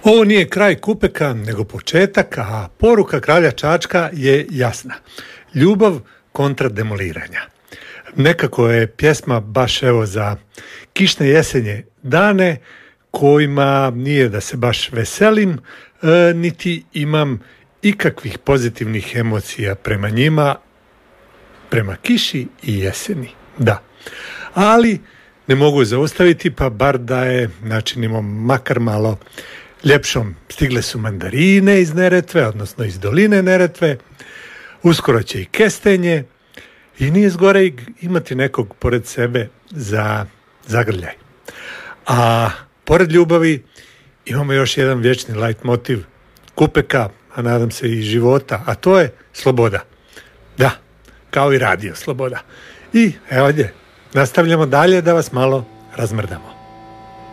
Ovo nije kraj Kupeka, nego početak, a poruka kralja Čačka je jasna. Ljubav kontra demoliranja. Nekako je pjesma baš evo za kišne jesenje dane kojima nije da se baš veselim, niti imam ikakvih pozitivnih emocija prema njima, prema kiši i jeseni. Da, ali ne mogu zaustaviti, pa bar da je načinimo makar malo ljepšom. Stigle su mandarine iz Neretve, odnosno iz doline Neretve, uskoro će i kestenje i nije zgore imati nekog pored sebe za zagrljaj. A pored ljubavi imamo još jedan vječni light motiv Kupeka, a nadam se i života, a to je sloboda. Da, kao i radio Sloboda. I evo ovdje, nastavljamo dalje da vas malo razmrdamo.